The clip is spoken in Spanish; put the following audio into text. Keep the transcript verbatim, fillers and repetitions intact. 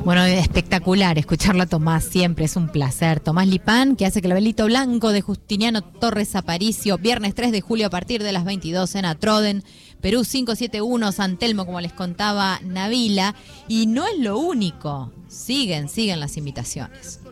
Bueno, espectacular escucharlo a Tomás, siempre es un placer. Tomás Lipán, que hace Clavelito Blanco de Justiniano Torres Aparicio, viernes tres de julio a partir de las veintidós en Atroden, Perú cinco siete uno, San Telmo, como les contaba Nabila. Y no es lo único, siguen, siguen las invitaciones.